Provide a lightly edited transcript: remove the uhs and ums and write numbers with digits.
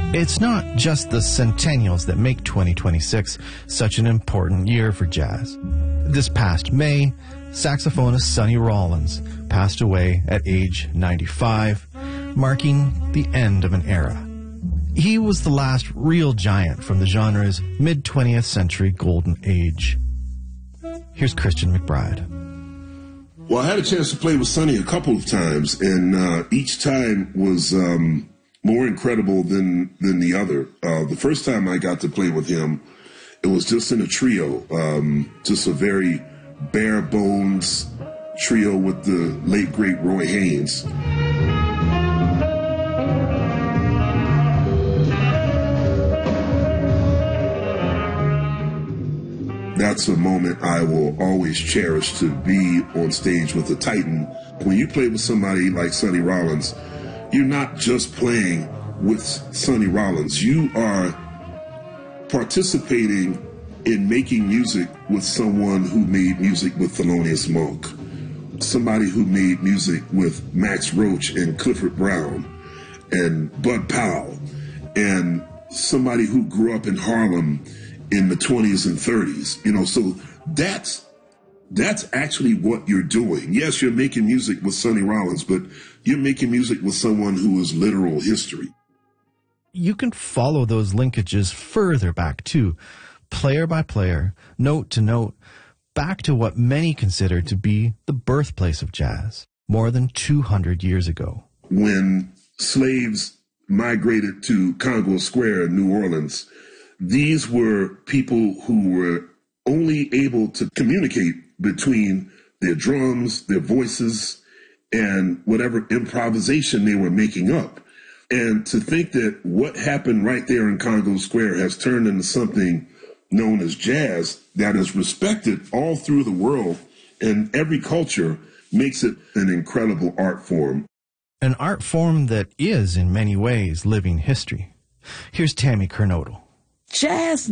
It's not just the centennials that make 2026 such an important year for jazz. This past May, saxophonist Sonny Rollins passed away at age 95, marking the end of an era. He was the last real giant from the genre's mid-20th century golden age. Here's Christian McBride. Well, I had a chance to play with Sonny a couple of times, and each time was more incredible than the other. The first time I got to play with him, it was just in a trio, just a very bare bones trio with the late, great Roy Haynes. That's a moment I will always cherish, to be on stage with a Titan. When you play with somebody like Sonny Rollins, you're not just playing with Sonny Rollins. You are participating in making music with someone who made music with Thelonious Monk, somebody who made music with Max Roach and Clifford Brown and Bud Powell, and somebody who grew up in Harlem in the 20s and 30s. You know, so that's actually what you're doing. Yes, you're making music with Sonny Rollins, but you're making music with someone who is literal history. You can follow those linkages further back too, player by player, note to note, back to what many consider to be the birthplace of jazz, more than 200 years ago. When slaves migrated to Congo Square in New Orleans, these were people who were only able to communicate between their drums, their voices, and whatever improvisation they were making up. And to think that what happened right there in Congo Square has turned into something known as jazz that is respected all through the world and every culture makes it an incredible art form. An art form that is, in many ways, living history. Here's Tammy Kernodle. Jazz